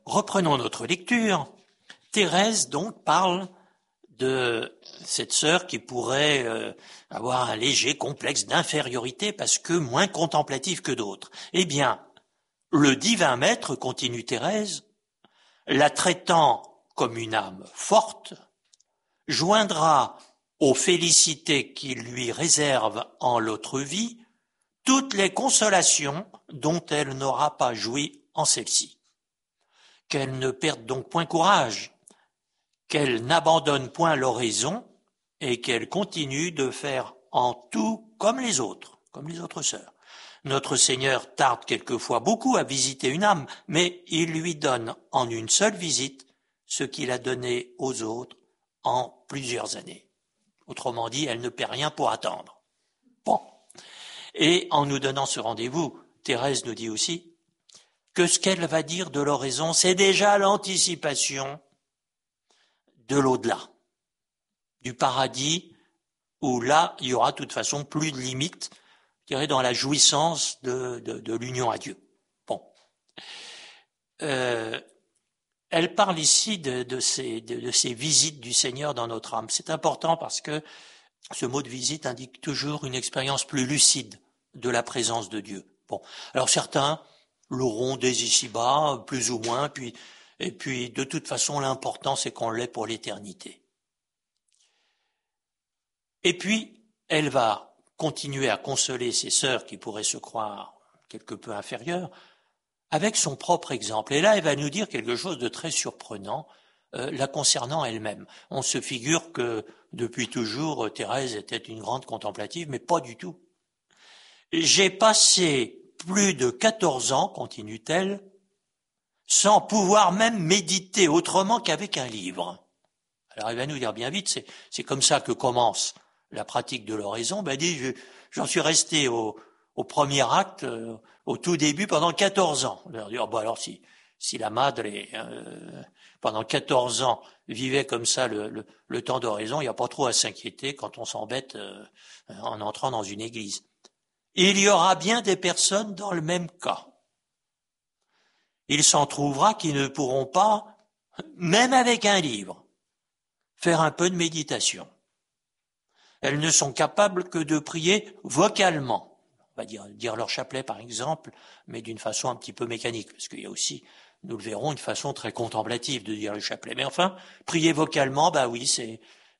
reprenons notre lecture. Thérèse donc parle de cette sœur qui pourrait avoir un léger complexe d'infériorité parce que moins contemplative que d'autres. Eh bien, le divin maître, continue Thérèse, la traitant comme une âme forte, joindra aux félicités qu'il lui réserve en l'autre vie toutes les consolations dont elle n'aura pas joui en celle-ci. Qu'elle ne perde donc point courage, qu'elle n'abandonne point l'oraison et qu'elle continue de faire en tout comme les autres sœurs. Notre Seigneur tarde quelquefois beaucoup à visiter une âme, mais il lui donne en une seule visite ce qu'il a donné aux autres en plusieurs années. Autrement dit, elle ne perd rien pour attendre. Bon. Et en nous donnant ce rendez-vous, Thérèse nous dit aussi que ce qu'elle va dire de l'oraison, c'est déjà l'anticipation de l'au-delà, du paradis, où là, il y aura de toute façon plus de limites, je dirais, dans la jouissance de l'union à Dieu. Bon. Elle parle ici de ces visites du Seigneur dans notre âme. C'est important parce que ce mot de visite indique toujours une expérience plus lucide de la présence de Dieu. Bon. Alors certains l'auront dès ici-bas, plus ou moins, et puis de toute façon, l'important, c'est qu'on l'ait pour l'éternité. Et puis, elle va continuer à consoler ses sœurs qui pourraient se croire quelque peu inférieures avec son propre exemple. Et là, elle va nous dire quelque chose de très surprenant la concernant elle-même. On se figure que depuis toujours, Thérèse était une grande contemplative, mais pas du tout. J'ai passé plus de 14 ans, continue-t-elle, sans pouvoir même méditer autrement qu'avec un livre. Alors elle va nous dire bien vite, c'est comme ça que commence la pratique de l'oraison. Ben dit, j'en suis resté au premier acte, au tout début, pendant 14 ans. Alors, oh, bon, alors si la madre pendant 14 ans vivait comme ça le temps d'oraison, il n'y a pas trop à s'inquiéter quand on s'embête en entrant dans une église. Il y aura bien des personnes dans le même cas. Il s'en trouvera qui ne pourront pas, même avec un livre, faire un peu de méditation. Elles ne sont capables que de prier vocalement. On va dire leur chapelet par exemple, mais d'une façon un petit peu mécanique, parce qu'il y a aussi, nous le verrons, une façon très contemplative de dire le chapelet. Mais enfin, prier vocalement, bah oui, c'est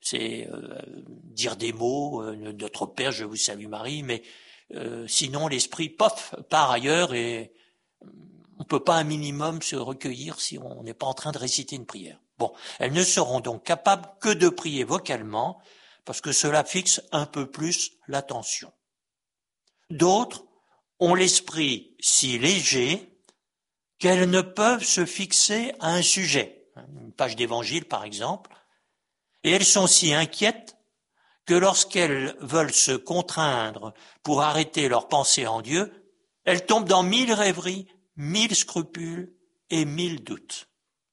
dire des mots, notre Père, je vous salue Marie, mais sinon l'esprit, pof, part ailleurs et on ne peut pas un minimum se recueillir si on n'est pas en train de réciter une prière. Bon, elles ne seront donc capables que de prier vocalement, parce que cela fixe un peu plus l'attention. D'autres ont l'esprit si léger qu'elles ne peuvent se fixer à un sujet, une page d'évangile par exemple, et elles sont si inquiètes que lorsqu'elles veulent se contraindre pour arrêter leur pensée en Dieu, elles tombent dans 1000 rêveries, 1000 scrupules et 1000 doutes.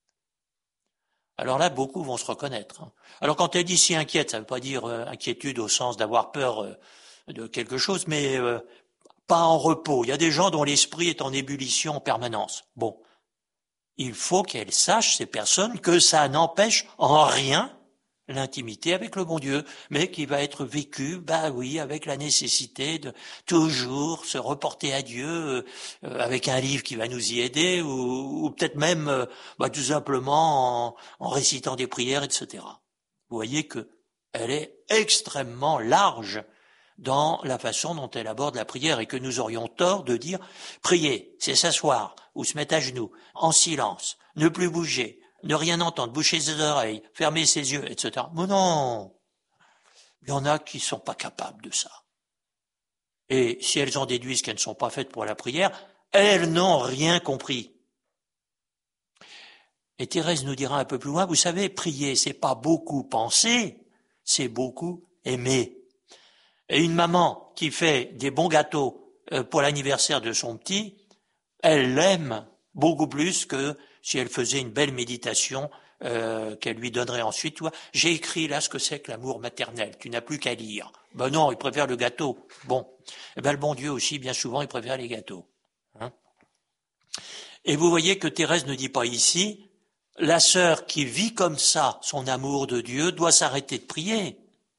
Alors là, beaucoup vont se reconnaître. Alors quand elle dit si inquiète, ça ne veut pas dire inquiétude au sens d'avoir peur de quelque chose, mais pas en repos. Il y a des gens dont l'esprit est en ébullition en permanence. Bon, il faut qu'elles sachent, ces personnes, que ça n'empêche en rien l'intimité avec le bon Dieu, mais qui va être vécue, bah oui, avec la nécessité de toujours se reporter à Dieu, avec un livre qui va nous y aider, ou peut-être même tout simplement en récitant des prières, etc. Vous voyez que elle est extrêmement large dans la façon dont elle aborde la prière et que nous aurions tort de dire prier, c'est s'asseoir ou se mettre à genoux, en silence, ne plus bouger, ne rien entendre, boucher ses oreilles, fermer ses yeux, etc. Mais non, il y en a qui ne sont pas capables de ça. Et si elles en déduisent qu'elles ne sont pas faites pour la prière, elles n'ont rien compris. Et Thérèse nous dira un peu plus loin, vous savez, prier, c'est pas beaucoup penser, c'est beaucoup aimer. Et une maman qui fait des bons gâteaux pour l'anniversaire de son petit, elle l'aime beaucoup plus que si elle faisait une belle méditation qu'elle lui donnerait ensuite. Toi, j'ai écrit là ce que c'est que l'amour maternel, tu n'as plus qu'à lire. Ben non, il préfère le gâteau. Bon, eh ben le bon Dieu aussi, bien souvent, il préfère les gâteaux. Hein. Et vous voyez que Thérèse ne dit pas ici, la sœur qui vit comme ça son amour de Dieu doit s'arrêter de prier.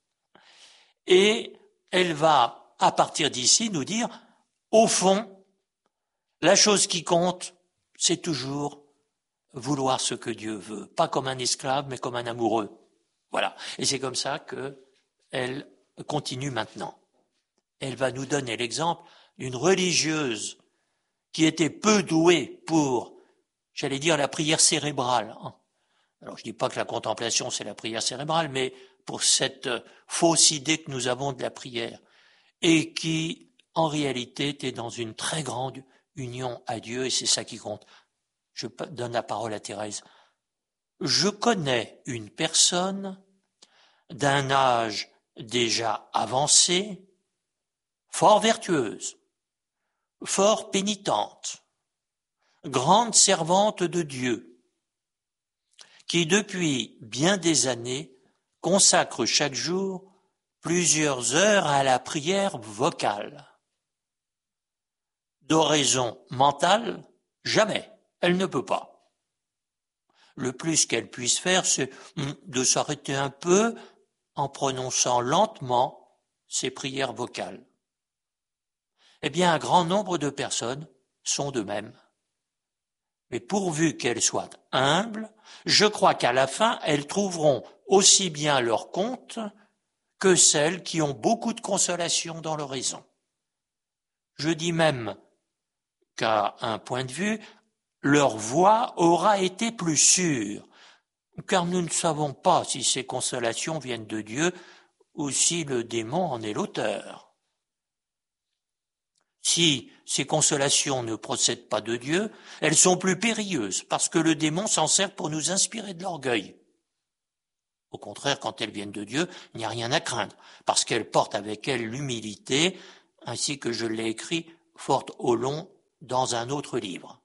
Et elle va, à partir d'ici, nous dire, au fond, la chose qui compte, c'est toujours vouloir ce que Dieu veut. Pas comme un esclave, mais comme un amoureux. Voilà. Et c'est comme ça qu'elle continue maintenant. Elle va nous donner l'exemple d'une religieuse qui était peu douée pour, j'allais dire, la prière cérébrale. Alors, je dis pas que la contemplation, c'est la prière cérébrale, mais pour cette fausse idée que nous avons de la prière, et qui, en réalité, était dans une très grande union à Dieu, et c'est ça qui compte. Je donne la parole à Thérèse. Je connais une personne d'un âge déjà avancé, fort vertueuse, fort pénitente, grande servante de Dieu, qui depuis bien des années consacre chaque jour plusieurs heures à la prière vocale. D'oraison mentale, jamais, elle ne peut pas. Le plus qu'elle puisse faire, c'est de s'arrêter un peu en prononçant lentement ses prières vocales. Eh bien, un grand nombre de personnes sont de même. Mais pourvu qu'elles soient humbles, je crois qu'à la fin, elles trouveront aussi bien leur compte que celles qui ont beaucoup de consolation dans l'oraison. Je dis même qu'à un point de vue, leur voix aura été plus sûre, car nous ne savons pas si ces consolations viennent de Dieu ou si le démon en est l'auteur. Si ces consolations ne procèdent pas de Dieu, elles sont plus périlleuses, parce que le démon s'en sert pour nous inspirer de l'orgueil. Au contraire, quand elles viennent de Dieu, il n'y a rien à craindre, parce qu'elles portent avec elles l'humilité, ainsi que je l'ai écrit fort au long dans un autre livre.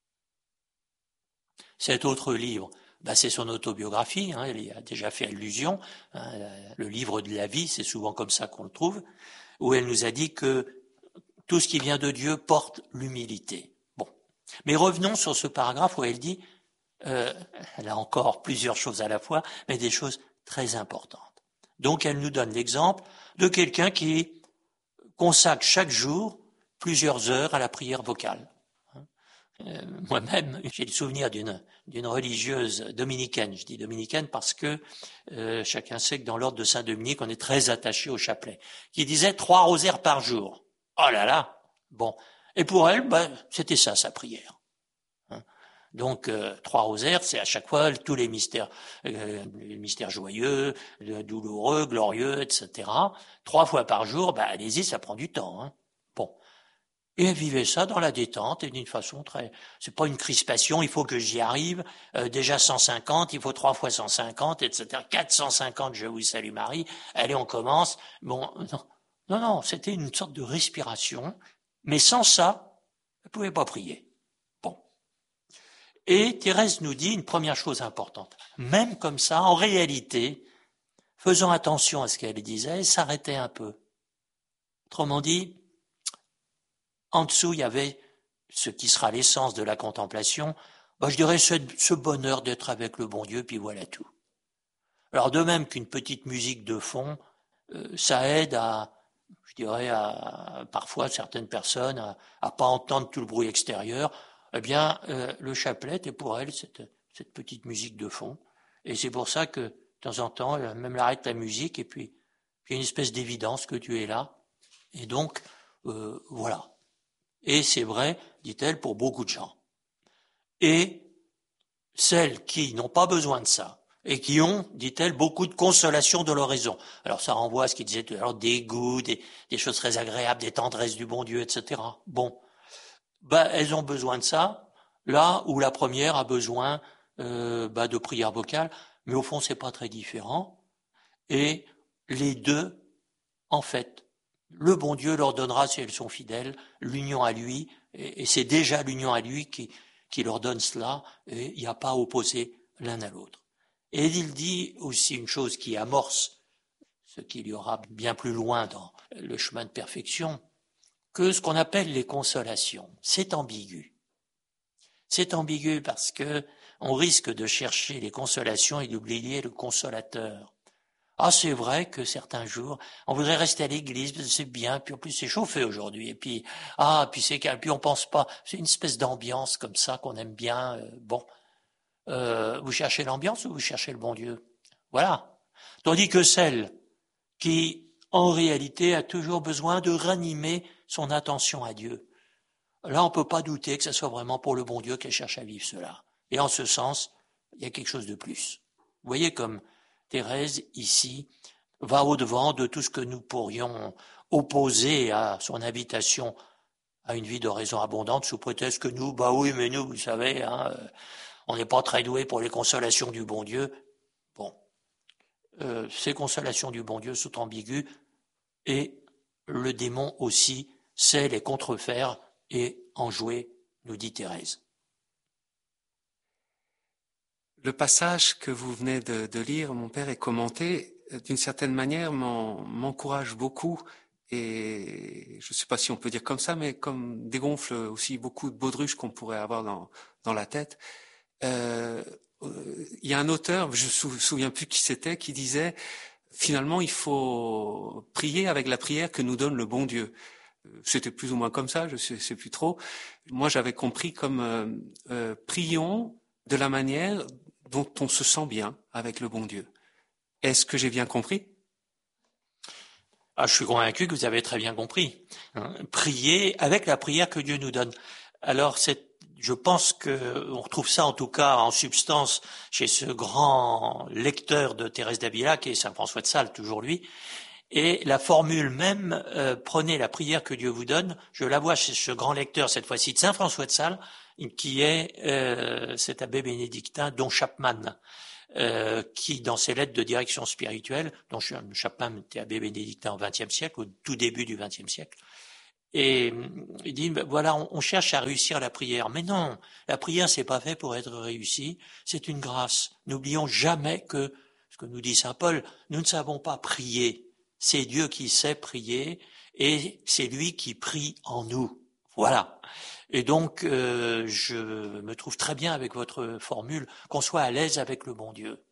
Cet autre livre, c'est son autobiographie, il y a déjà fait allusion, le livre de la vie, c'est souvent comme ça qu'on le trouve, où elle nous a dit que tout ce qui vient de Dieu porte l'humilité. Bon. Mais revenons sur ce paragraphe où elle dit, elle a encore plusieurs choses à la fois, mais des choses très importantes. Donc elle nous donne l'exemple de quelqu'un qui consacre chaque jour plusieurs heures à la prière vocale. Moi-même, j'ai le souvenir d'une religieuse dominicaine. Je dis dominicaine parce que chacun sait que dans l'ordre de Saint-Dominique, on est très attaché au chapelet, qui disait 3 rosaires par jour. Oh là là. Bon. Et pour elle, c'était ça, sa prière. Donc, 3 rosaires, c'est à chaque fois tous les mystères joyeux, douloureux, glorieux, etc. 3 fois par jour, allez-y, ça prend du temps. Bon. Et elle vivait ça dans la détente et d'une façon c'est pas une crispation, il faut que j'y arrive, déjà 150, il faut 3 fois 150, etc. 450, je vous salue Marie, allez, on commence. Bon, non, c'était une sorte de respiration, mais sans ça, elle ne pouvait pas prier. Bon. Et Thérèse nous dit une première chose importante. Même comme ça, en réalité, faisant attention à ce qu'elle disait, elle s'arrêtait un peu. Autrement dit, en dessous, il y avait ce qui sera l'essence de la contemplation, je dirais ce bonheur d'être avec le bon Dieu, puis voilà tout. Alors de même qu'une petite musique de fond, ça aide parfois certaines personnes à pas entendre tout le bruit extérieur, eh bien le chapelet est pour elle cette petite musique de fond. Et c'est pour ça que de temps en temps, elle même arrête la musique et puis il y a une espèce d'évidence que Dieu est là. Et donc, voilà. Et c'est vrai, dit-elle, pour beaucoup de gens. Et celles qui n'ont pas besoin de ça, et qui ont, dit-elle, beaucoup de consolation de l'oraison. Alors ça renvoie à ce qu'il disait tout à l'heure, des goûts, des choses très agréables, des tendresses du bon Dieu, etc. Bon, elles ont besoin de ça, là où la première a besoin de prière vocale, mais au fond c'est pas très différent. Et les deux, en fait, le bon Dieu leur donnera, si elles sont fidèles, l'union à lui, et c'est déjà l'union à lui qui leur donne cela, et il n'y a pas à opposer l'un à l'autre. Et il dit aussi une chose qui amorce ce qu'il y aura bien plus loin dans le chemin de perfection, que ce qu'on appelle les consolations, c'est ambigu. C'est ambigu parce que on risque de chercher les consolations et d'oublier le consolateur. Ah, c'est vrai que certains jours, on voudrait rester à l'église, parce que c'est bien, puis en plus c'est chauffé aujourd'hui, et puis, puis c'est calme, puis on pense pas, c'est une espèce d'ambiance comme ça qu'on aime bien, vous cherchez l'ambiance ou vous cherchez le bon Dieu? Voilà. Tandis que celle qui, en réalité, a toujours besoin de ranimer son attention à Dieu. Là, on ne peut pas douter que ce soit vraiment pour le bon Dieu qu'elle cherche à vivre cela. Et en ce sens, il y a quelque chose de plus. Vous voyez comme Thérèse, ici, va au-devant de tout ce que nous pourrions opposer à son invitation à une vie d'oraison abondante sous prétexte que nous, oui, mais nous, vous savez, on n'est pas très doués pour les consolations du bon Dieu. Bon, ces consolations du bon Dieu sont ambiguës et le démon aussi sait les contrefaire et en jouer, nous dit Thérèse. Le passage que vous venez de lire, mon père, et commenté, d'une certaine manière, m'encourage beaucoup et je ne sais pas si on peut dire comme ça, mais comme dégonfle aussi beaucoup de baudruches qu'on pourrait avoir dans la tête. Il y a un auteur, je me souviens plus qui c'était, qui disait finalement il faut prier avec la prière que nous donne le bon Dieu. C'était plus ou moins comme ça, je sais plus trop. Moi, j'avais compris comme prions de la manière dont on se sent bien avec le bon Dieu. Est-ce que j'ai bien compris? Je suis convaincu que vous avez très bien compris. Prier avec la prière que Dieu nous donne. Alors, je pense qu'on retrouve ça en tout cas en substance chez ce grand lecteur de Thérèse d'Avila qui est saint François de Sales, toujours lui. Et la formule même, prenez la prière que Dieu vous donne, je la vois chez ce grand lecteur, cette fois-ci de saint François de Sales, qui est cet abbé bénédictin, Don Chapman, qui, dans ses lettres de direction spirituelle, dont Chapman était abbé bénédictin au XXe siècle, au tout début du XXe siècle, et il dit, voilà, on cherche à réussir la prière. Mais non, la prière, c'est pas fait pour être réussie, c'est une grâce. N'oublions jamais que, ce que nous dit saint Paul, nous ne savons pas prier. C'est Dieu qui sait prier et c'est lui qui prie en nous. Voilà. Et donc, je me trouve très bien avec votre formule, qu'on soit à l'aise avec le bon Dieu.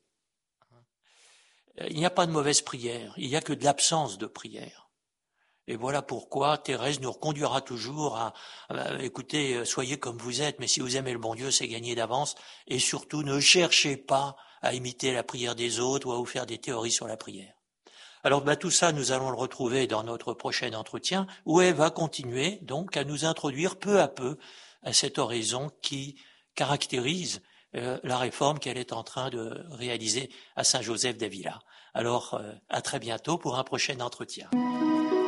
Il n'y a pas de mauvaise prière, il n'y a que de l'absence de prière. Et voilà pourquoi Thérèse nous reconduira toujours à écoutez, soyez comme vous êtes, mais si vous aimez le bon Dieu, c'est gagné d'avance. Et surtout, ne cherchez pas à imiter la prière des autres ou à vous faire des théories sur la prière. Alors tout ça, nous allons le retrouver dans notre prochain entretien, où elle va continuer donc à nous introduire peu à peu à cette oraison qui caractérise la réforme qu'elle est en train de réaliser à Saint-Joseph d'Avila. Alors, à très bientôt pour un prochain entretien.